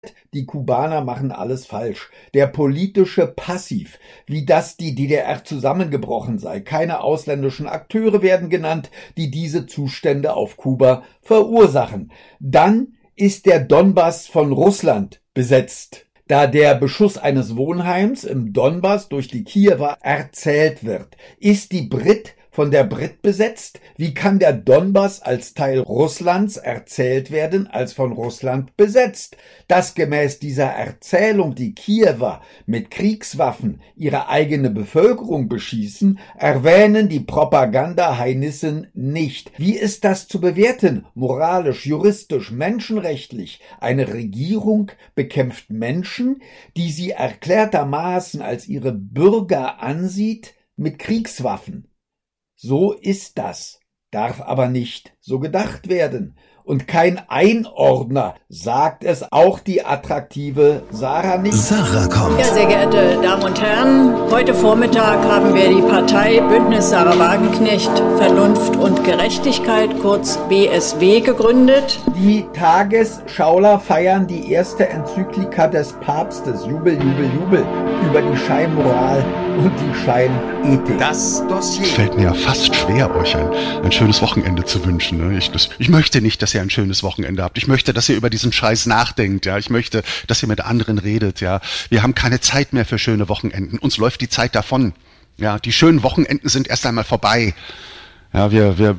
Die Kubaner machen alles falsch. Der politische Passiv, wie das die DDR zusammengebrochen sei. Keine ausländischen Akteure werden genannt, die diese Zustände auf Kuba verursachen. Dann ist der Donbass von Russland besetzt, da der Beschuss eines Wohnheims im Donbass durch die Kiewer erzählt wird. Ist die Brit von der Brit besetzt? Wie kann der Donbass als Teil Russlands erzählt werden, als von Russland besetzt? Dass gemäß dieser Erzählung die Kiewer mit Kriegswaffen ihre eigene Bevölkerung beschießen, erwähnen die Propagandaheinissen nicht. Wie ist das zu bewerten? Moralisch, juristisch, menschenrechtlich? Eine Regierung bekämpft Menschen, die sie erklärtermaßen als ihre Bürger ansieht, mit Kriegswaffen. So ist das, darf aber nicht so gedacht werden. Und kein Einordner, sagt es auch die attraktive Sarah nicht. Sarah kommt. Ja, sehr geehrte Damen und Herren, heute Vormittag haben wir die Partei Bündnis Sarah Wagenknecht Vernunft und Gerechtigkeit, kurz BSW, gegründet. Die Tagesschauler feiern die erste Enzyklika des Papstes, Jubel, Jubel, Jubel, über die Scheinmoral und die Scheinethik. Das Dossier. Es fällt mir ja fast schwer, euch ein schönes Wochenende zu wünschen. Ne? Ich möchte nicht, dass ihr ein schönes Wochenende habt. Ich möchte, dass ihr über diesen Scheiß nachdenkt. Ja, ich möchte, dass ihr mit anderen redet. Ja, wir haben keine Zeit mehr für schöne Wochenenden. Uns läuft die Zeit davon. Ja, die schönen Wochenenden sind erst einmal vorbei. Ja, wir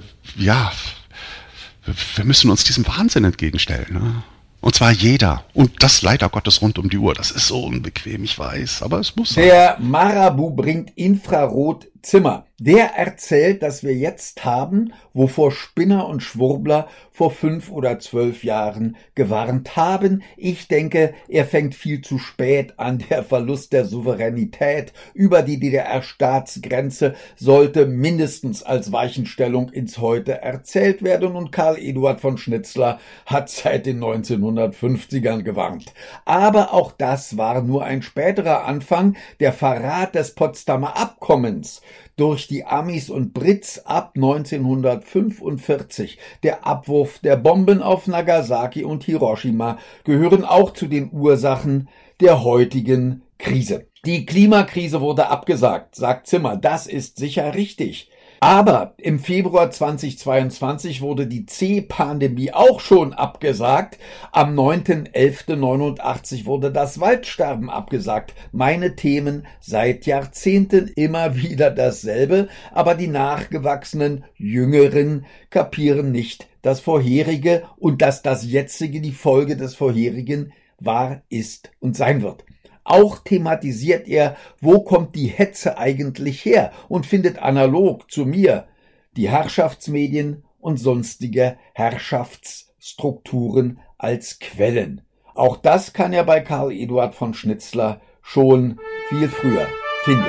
müssen uns diesem Wahnsinn entgegenstellen. Ne? Und zwar jeder. Und das leider Gottes rund um die Uhr. Das ist so unbequem, ich weiß, aber es muss sein. Der Marabu bringt Infrarotzimmer. Der erzählt, dass wir jetzt haben, wovor Spinner und Schwurbler vor 5 oder 12 Jahren gewarnt haben. Ich denke, er fängt viel zu spät an. Der Verlust der Souveränität über die DDR-Staatsgrenze sollte mindestens als Weichenstellung ins Heute erzählt werden. Und Karl Eduard von Schnitzler hat seit den 1950ern gewarnt. Aber auch das war nur ein späterer Anfang. Der Verrat des Potsdamer Abkommens durch die Amis und Brits ab 1945, der Abwurf der Bomben auf Nagasaki und Hiroshima gehören auch zu den Ursachen der heutigen Krise. Die Klimakrise wurde abgesagt, sagt Zimmer. Das ist sicher richtig. Aber im Februar 2022 wurde die C-Pandemie auch schon abgesagt. Am 9.11.89 wurde das Waldsterben abgesagt. Meine Themen seit Jahrzehnten immer wieder dasselbe, aber die nachgewachsenen Jüngeren kapieren nicht das Vorherige und dass das Jetzige die Folge des Vorherigen war, ist und sein wird. Auch thematisiert er, wo kommt die Hetze eigentlich her und findet analog zu mir die Herrschaftsmedien und sonstige Herrschaftsstrukturen als Quellen. Auch das kann er bei Karl Eduard von Schnitzler schon viel früher finden.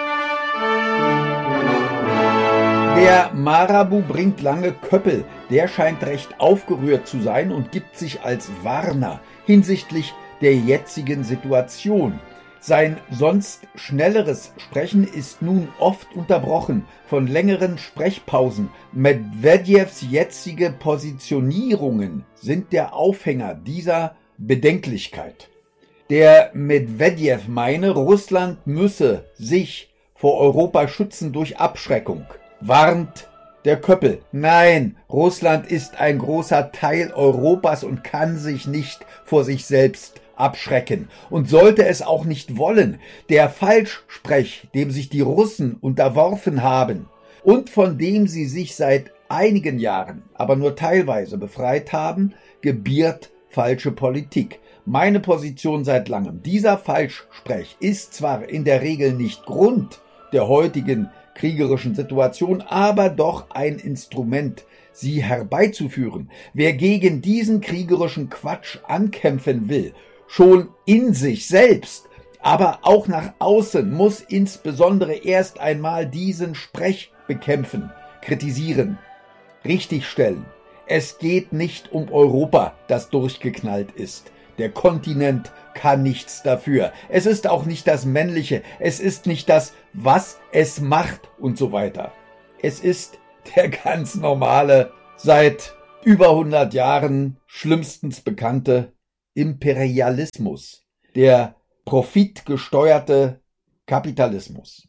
Der Marabu bringt lange Köppel. Der scheint recht aufgerührt zu sein und gibt sich als Warner hinsichtlich der jetzigen Situation. Sein sonst schnelleres Sprechen ist nun oft unterbrochen von längeren Sprechpausen. Medvedjews jetzige Positionierungen sind der Aufhänger dieser Bedenklichkeit. Der Medvedjew meine, Russland müsse sich vor Europa schützen durch Abschreckung, warnt der Köppel. Nein, Russland ist ein großer Teil Europas und kann sich nicht vor sich selbst abschrecken und sollte es auch nicht wollen. Der Falschsprech, dem sich die Russen unterworfen haben und von dem sie sich seit einigen Jahren, aber nur teilweise befreit haben, gebiert falsche Politik. Meine Position seit langem: Dieser Falschsprech ist zwar in der Regel nicht Grund der heutigen kriegerischen Situation, aber doch ein Instrument, sie herbeizuführen. Wer gegen diesen kriegerischen Quatsch ankämpfen will, schon in sich selbst, aber auch nach außen, muss insbesondere erst einmal diesen Sprech bekämpfen, kritisieren, richtigstellen. Es geht nicht um Europa, das durchgeknallt ist. Der Kontinent kann nichts dafür. Es ist auch nicht das Männliche. Es ist nicht das, was es macht und so weiter. Es ist der ganz normale, seit über 100 Jahren schlimmstens bekannte Imperialismus, der profitgesteuerte Kapitalismus.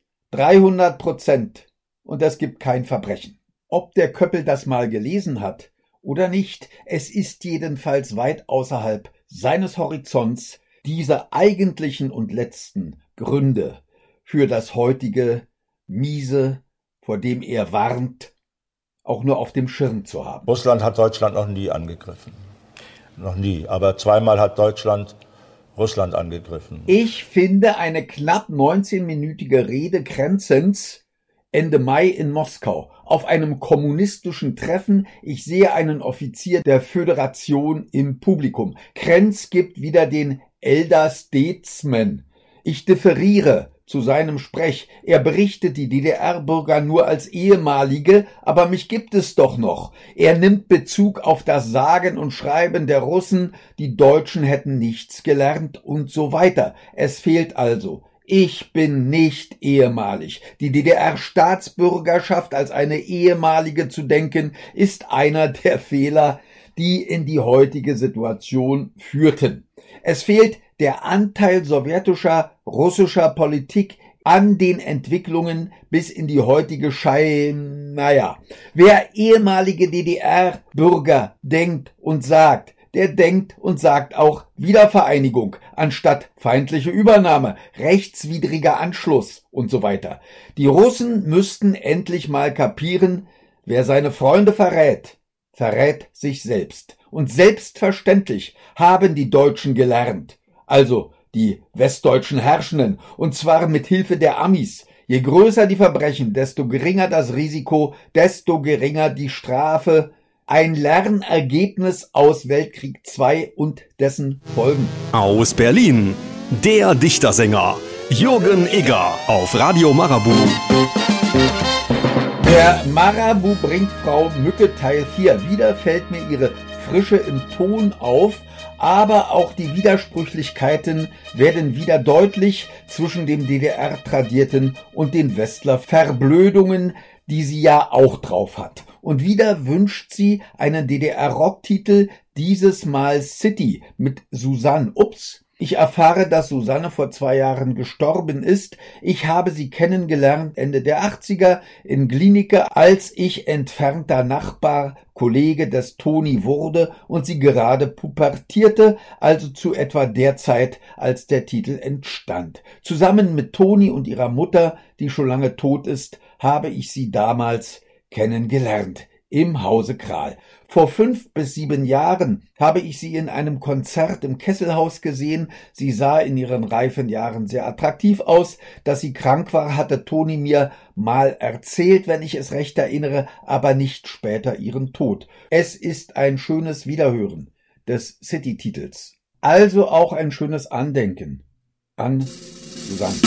300% und es gibt kein Verbrechen. Ob der Köppel das mal gelesen hat oder nicht, es ist jedenfalls weit außerhalb seines Horizonts, diese eigentlichen und letzten Gründe für das heutige Miese, vor dem er warnt, auch nur auf dem Schirm zu haben. Russland hat Deutschland noch nie angegriffen. Noch nie. Aber zweimal hat Deutschland Russland angegriffen. Ich finde eine knapp 19-minütige Rede Krenzens Ende Mai in Moskau auf einem kommunistischen Treffen. Ich sehe einen Offizier der Föderation im Publikum. Krenz gibt wieder den Elder Statesman. Ich differiere zu seinem Sprech. Er berichtet die DDR-Bürger nur als ehemalige, aber mich gibt es doch noch. Er nimmt Bezug auf das Sagen und Schreiben der Russen, die Deutschen hätten nichts gelernt und so weiter. Es fehlt also: Ich bin nicht ehemalig. Die DDR-Staatsbürgerschaft als eine ehemalige zu denken, ist einer der Fehler, die in die heutige Situation führten. Es fehlt der Anteil sowjetischer, russischer Politik an den Entwicklungen bis in die heutige Wer ehemalige DDR-Bürger denkt und sagt, der denkt und sagt auch Wiedervereinigung anstatt feindliche Übernahme, rechtswidriger Anschluss und so weiter. Die Russen müssten endlich mal kapieren, wer seine Freunde verrät, verrät sich selbst. Und selbstverständlich haben die Deutschen gelernt, also die westdeutschen Herrschenden, und zwar mit Hilfe der Amis. Je größer die Verbrechen, desto geringer das Risiko, desto geringer die Strafe. Ein Lernergebnis aus Weltkrieg II und dessen Folgen. Aus Berlin, der Dichtersänger Jürgen Egger auf Radio Marabu. Der Marabu bringt Frau Mücke Teil 4. Wieder fällt mir ihre Frische im Ton auf, aber auch die Widersprüchlichkeiten werden wieder deutlich zwischen dem DDR-Tradierten und den Westler-Verblödungen, die sie ja auch drauf hat. Und wieder wünscht sie einen DDR-Rocktitel, dieses Mal City mit Susanne. Ups, ich erfahre, dass Susanne vor 2 Jahren gestorben ist. Ich habe sie kennengelernt Ende der 80er in Glienicke, als ich entfernter Nachbar, Kollege des Toni wurde und sie gerade pubertierte, also zu etwa der Zeit, als der Titel entstand. Zusammen mit Toni und ihrer Mutter, die schon lange tot ist, habe ich sie damals kennengelernt im Hause Kral. Vor 5 bis 7 Jahren habe ich sie in einem Konzert im Kesselhaus gesehen. Sie sah in ihren reifen Jahren sehr attraktiv aus. Dass sie krank war, hatte Toni mir mal erzählt, wenn ich es recht erinnere, aber nicht später ihren Tod. Es ist ein schönes Wiederhören des City-Titels. Also auch ein schönes Andenken an Susanne.